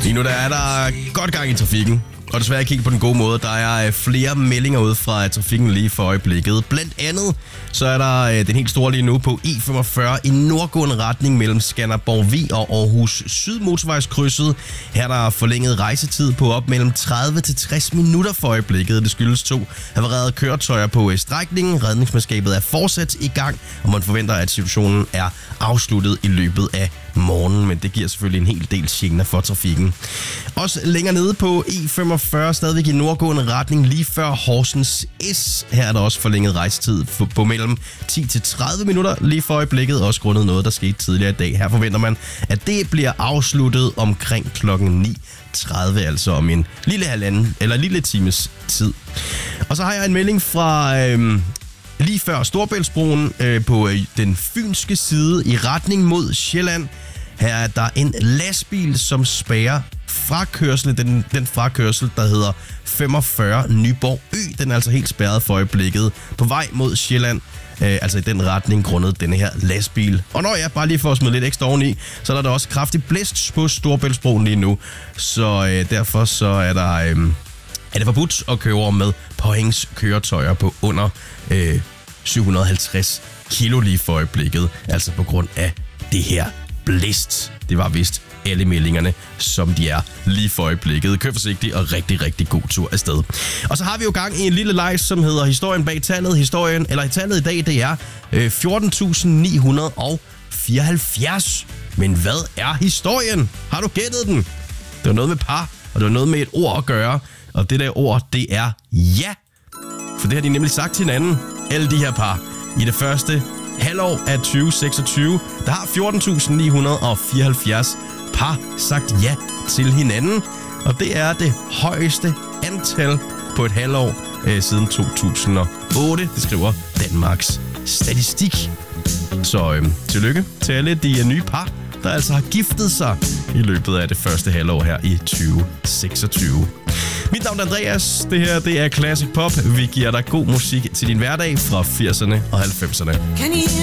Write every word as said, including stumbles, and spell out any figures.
Lige nu der er der godt gang i trafikken. Og desværre ikke helt på den gode måde. Der er flere meldinger ud fra trafikken lige for øjeblikket. Blandt andet så er der den helt store lige nu på E femogfyrre i nordgående retning mellem Skanderborg-Vig og Aarhus Syd-motorvejskrydset. Her er der forlænget rejsetid på op mellem tredive til tres minutter for øjeblikket. Det skyldes to havarerede køretøjer på strækningen. Redningsmandskabet er fortsat i gang, og man forventer, at situationen er afsluttet i løbet af morgenen, men det giver selvfølgelig en hel del gener for trafikken. Også længere nede på E femogfyrre, stadigvæk i nordgående retning, lige før Horsens S. Her er der også forlænget rejsetid på mellem ti til tredive minutter lige for øjeblikket, også grundet noget, der skete tidligere i dag. Her forventer man, at det bliver afsluttet omkring klokken ni tredive, altså om en lille halvanden eller lille times tid. Og så har jeg en melding fra øhm, lige før Storebæltsbroen øh, på øh, den fynske side i retning mod Sjælland. Her er der en lastbil, som spærrer frakørsel, den, den frakørsel, der hedder femogfyrre Nyborg Ø. Den er altså helt spærret for øjeblikket på vej mod Sjælland. Øh, altså i den retning grundet denne her lastbil. Og når jeg bare lige får smide lidt ekstra oveni, så er der også kraftig blæst på Storebæltsbroen lige nu. Så øh, derfor så er der øh, er det forbudt at køre over med påhængskøretøjer på under øh, syv hundrede og halvtreds kilo lige for øjeblikket. Altså på grund af det her blæst. Det var vist alle meldingerne, som de er lige for øjeblikket. Kør forsigtigt og rigtig, rigtig god tur afsted. Og så har vi jo gang i en lille leg, som hedder Historien bag tallet. Historien, eller tallet i dag, det er øh, fjorten tusind ni hundrede og fireoghalvfjerds. Men hvad er historien? Har du gættet den? Det var noget med par, og det var noget med et ord at gøre. Og det der ord, det er ja. For det har de nemlig sagt til hinanden, alle de her par. I det første halvår af tyve seksogtyve, der har fjorten tusind ni hundrede og fireoghalvfjerds par sagt ja til hinanden. Og det er det højeste antal på et halvår øh, siden to tusind og otte. Det skriver Danmarks Statistik. Så øh, tillykke til alle de nye par, der altså har giftet sig i løbet af det første halvår her i tyve seksogtyve. Mit navn er Andreas. Det her, det er Classic Pop. Vi giver dig god musik til din hverdag fra firserne og halvfemserne.